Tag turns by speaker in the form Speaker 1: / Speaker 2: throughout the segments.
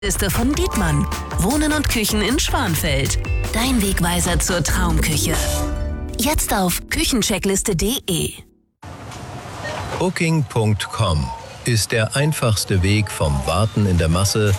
Speaker 1: Liste von Dietmann. Wohnen und Küchen in Schwanfeld. Dein Wegweiser zur Traumküche. Jetzt auf küchencheckliste.de.
Speaker 2: Booking.com ist der einfachste Weg vom Warten in der Masse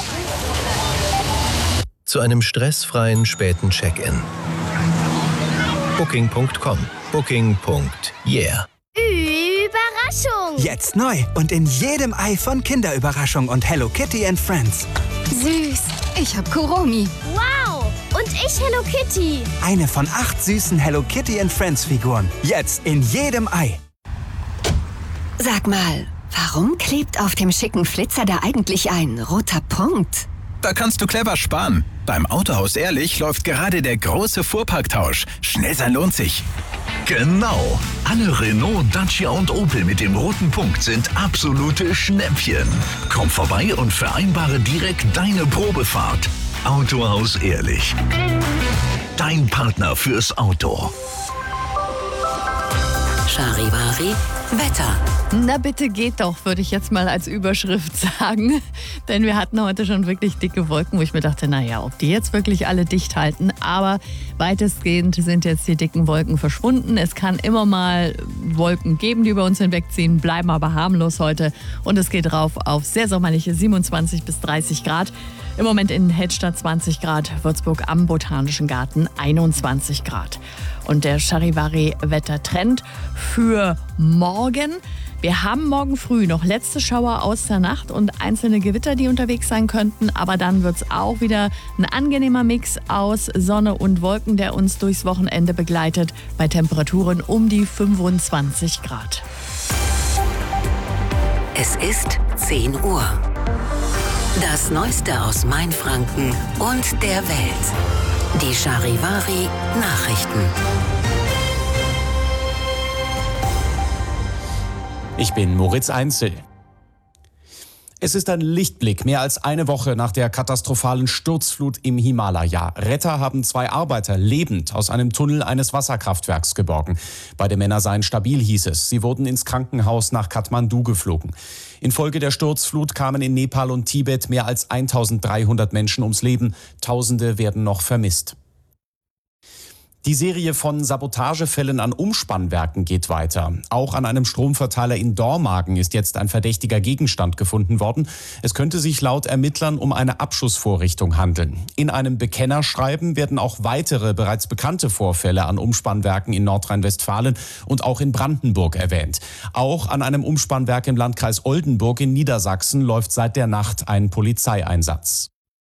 Speaker 2: zu einem stressfreien späten Check-in. Booking.com. Booking.yeah.
Speaker 3: Überraschung!
Speaker 4: Jetzt neu und in jedem Ei von Kinderüberraschung und Hello Kitty and Friends.
Speaker 3: Süß! Ich hab Kuromi. Wow! Und ich Hello Kitty.
Speaker 4: Eine von 8 süßen Hello Kitty and Friends Figuren. Jetzt in jedem Ei.
Speaker 5: Sag mal, warum klebt auf dem schicken Flitzer da eigentlich ein roter Punkt?
Speaker 6: Da kannst du clever sparen. Beim Autohaus Ehrlich läuft gerade der große Fuhrparktausch. Schnell sein lohnt sich.
Speaker 7: Genau. Alle Renault, Dacia und Opel mit dem roten Punkt sind absolute Schnäppchen. Komm vorbei und vereinbare direkt deine Probefahrt. Autohaus Ehrlich. Dein Partner fürs Auto.
Speaker 1: Charivari Wetter.
Speaker 8: Na bitte geht doch, würde ich jetzt mal als Überschrift sagen. Denn wir hatten heute schon wirklich dicke Wolken, wo ich mir dachte, naja, ob die jetzt wirklich alle dicht halten. Aber weitestgehend sind jetzt die dicken Wolken verschwunden. Es kann immer mal Wolken geben, die über uns hinwegziehen, bleiben aber harmlos heute. Und es geht rauf auf sehr sommerliche 27 bis 30 Grad. Im Moment in Hedstadt 20 Grad, Würzburg am Botanischen Garten 21 Grad. Und der Charivari-Wettertrend für morgen. Wir haben morgen früh noch letzte Schauer aus der Nacht und einzelne Gewitter, die unterwegs sein könnten. Aber dann wird es auch wieder ein angenehmer Mix aus Sonne und Wolken, der uns durchs Wochenende begleitet, bei Temperaturen um die 25 Grad.
Speaker 1: Es ist 10 Uhr. Das Neueste aus Mainfranken und der Welt. Die Charivari Nachrichten.
Speaker 9: Ich bin Moritz Einzel. Es ist ein Lichtblick, mehr als eine Woche nach der katastrophalen Sturzflut im Himalaya. Retter haben 2 Arbeiter lebend aus einem Tunnel eines Wasserkraftwerks geborgen. Beide Männer seien stabil, hieß es. Sie wurden ins Krankenhaus nach Kathmandu geflogen. Infolge der Sturzflut kamen in Nepal und Tibet mehr als 1300 Menschen ums Leben. Tausende werden noch vermisst. Die Serie von Sabotagefällen an Umspannwerken geht weiter. Auch an einem Stromverteiler in Dormagen ist jetzt ein verdächtiger Gegenstand gefunden worden. Es könnte sich laut Ermittlern um eine Abschussvorrichtung handeln. In einem Bekennerschreiben werden auch weitere bereits bekannte Vorfälle an Umspannwerken in Nordrhein-Westfalen und auch in Brandenburg erwähnt. Auch an einem Umspannwerk im Landkreis Oldenburg in Niedersachsen läuft seit der Nacht ein Polizeieinsatz.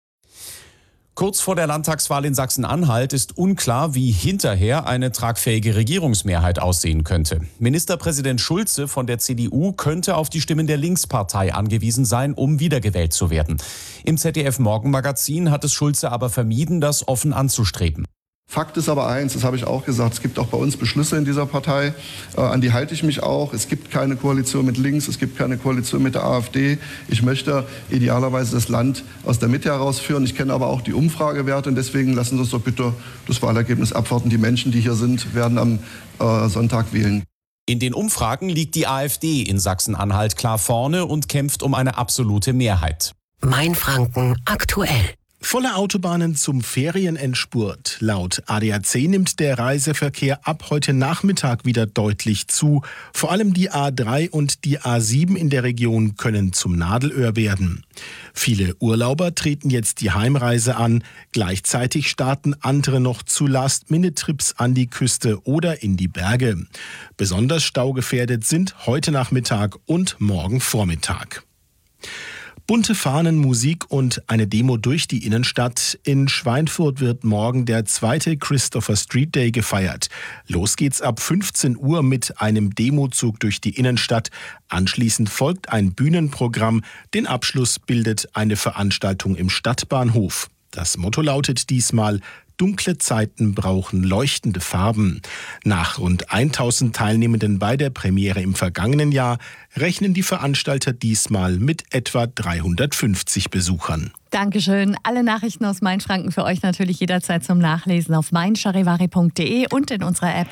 Speaker 9: Kurz vor der Landtagswahl in Sachsen-Anhalt ist unklar, wie hinterher eine tragfähige Regierungsmehrheit aussehen könnte. Ministerpräsident Schulze von der CDU könnte auf die Stimmen der Linkspartei angewiesen sein, um wiedergewählt zu werden. Im ZDF-Morgenmagazin hat es Schulze aber vermieden, das offen anzustreben.
Speaker 10: Fakt ist aber eins, das habe ich auch gesagt, es gibt auch bei uns Beschlüsse in dieser Partei, an die halte ich mich auch. Es gibt keine Koalition mit links, es gibt keine Koalition mit der AfD. Ich möchte idealerweise das Land aus der Mitte herausführen. Ich kenne aber auch die Umfragewerte und deswegen lassen Sie uns doch bitte das Wahlergebnis abwarten. Die Menschen, die hier sind, werden am Sonntag wählen.
Speaker 9: In den Umfragen liegt die AfD in Sachsen-Anhalt klar vorne und kämpft um eine absolute Mehrheit.
Speaker 1: Mainfranken aktuell.
Speaker 11: Volle Autobahnen zum Ferienendspurt. Laut ADAC nimmt der Reiseverkehr ab heute Nachmittag wieder deutlich zu. Vor allem die A3 und die A7 in der Region können zum Nadelöhr werden. Viele Urlauber treten jetzt die Heimreise an. Gleichzeitig starten andere noch zu Last-Minute-Trips an die Küste oder in die Berge. Besonders staugefährdet sind heute Nachmittag und morgen Vormittag. Bunte Fahnen, Musik und eine Demo durch die Innenstadt. In Schweinfurt wird morgen der 2. Christopher Street Day gefeiert. Los geht's ab 15 Uhr mit einem Demozug durch die Innenstadt. Anschließend folgt ein Bühnenprogramm. Den Abschluss bildet eine Veranstaltung im Stadtbahnhof. Das Motto lautet diesmal: Dunkle Zeiten brauchen leuchtende Farben. Nach rund 1000 Teilnehmenden bei der Premiere im vergangenen Jahr rechnen die Veranstalter diesmal mit etwa 350 Besuchern.
Speaker 8: Dankeschön. Alle Nachrichten aus Mainfranken für euch natürlich jederzeit zum Nachlesen auf meincharivari.de und in unserer App.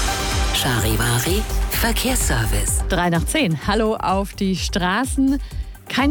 Speaker 1: Charivari Verkehrsservice.
Speaker 8: 3 nach 10. Hallo auf die Straßen.